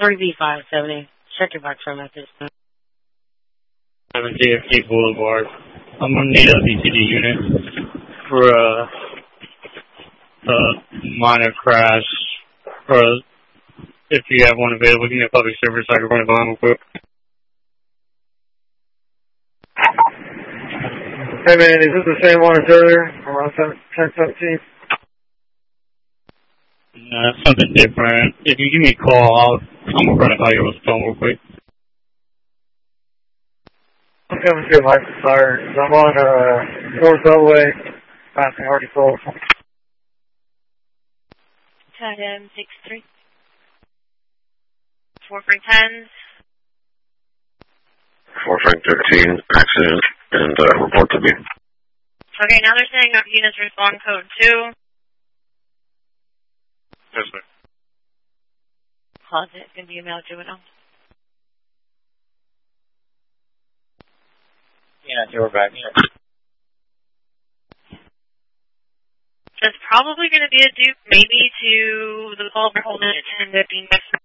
3B570. Check your box for message. 7 JFK Boulevard. I'm going to need a BCD unit for a minor crash. Or if you have one available, give me a public service so I can run it by real quick. Hey man, is this the same one as earlier? Around 10:17? Nah, something different. If you give me a call, I'm going to run it by you on the phone real quick. I'm coming to my fire. I'm on North Beltway, passing Hardy Falls. Adam 63. 4 Frank 10. 4 Frank 13, accident, and report to me. Okay, now they're saying our units respond code 2. Yes, sir. Closet, going to be emailed to it now. Yeah, you're back. Yeah. There's probably going to be a dupe, maybe to the Culver Holden at 10:15.